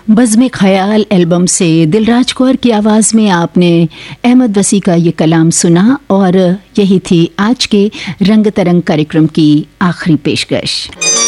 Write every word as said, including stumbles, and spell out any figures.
बज़्म ख़याल एल्बम से दिलराज कौर की आवाज़ में आपने अहमद वसी का ये कलाम सुना और यही थी आज के रंग तरंग कार्यक्रम की आखिरी पेशकश।